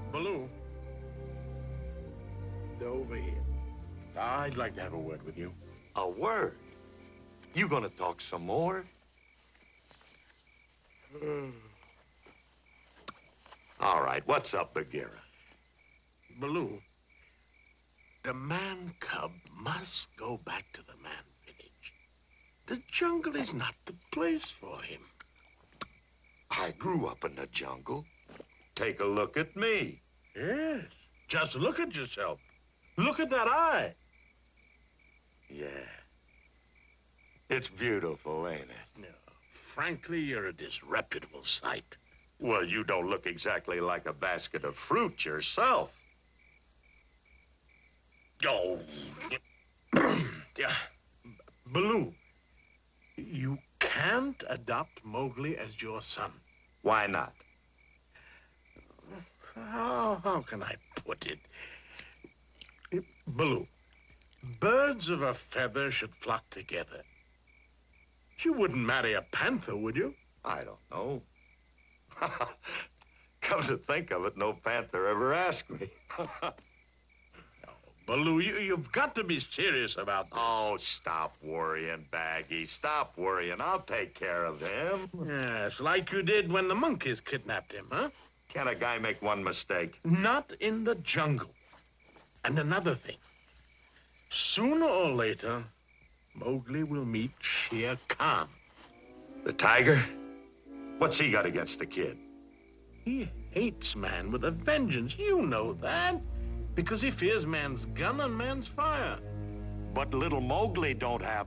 Baloo. They're over here. I'd like to have a word with you. A word? You gonna talk some more? All right, what's up, Bagheera? Baloo, the man cub must go back to the man village. The jungle is not the place for him. I grew up in the jungle. Take a look at me. Yes, just look at yourself. Look at that eye. Yeah. It's beautiful, ain't it? No, frankly, you're a disreputable sight. Well, you don't look exactly like a basket of fruit yourself. Oh, yeah. Baloo, you can't adopt Mowgli as your son. Why not? How can I put it? Baloo, birds of a feather should flock together. You wouldn't marry a panther, would you? I don't know. Come to think of it, no panther ever asked me. Baloo, you've got to be serious about this. Oh, stop worrying, Baggy. Stop worrying. I'll take care of him. Yes, like you did when the monkeys kidnapped him, huh? Can a guy make one mistake? Not in the jungle. And another thing. Sooner or later, Mowgli will meet Shere Khan. The tiger? What's he got against the kid? He hates man with a vengeance. You know that. Because he fears man's gun and man's fire. But little Mowgli don't have